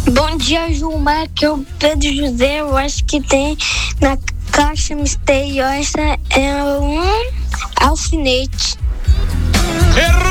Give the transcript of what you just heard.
Bom dia, Gilmar, aqui é o Pedro José. Eu acho que tem na caixa misteriosa é um alfinete. Errou!